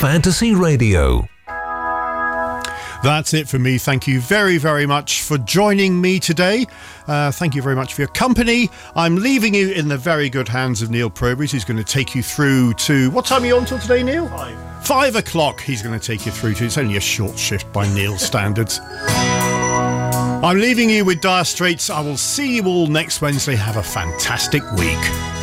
Fantasy Radio. That's it for me. Thank you very, very much for joining me today. Thank you very much for your company. I'm leaving you in the very good hands of Neil Probert, who's going to take you through to... What time are you on till today, Neil? 5 o'clock he's going to take you through to. It's only a short shift by Neil's standards. I'm leaving you with Dire Straits. I will see you all next Wednesday. Have a fantastic week.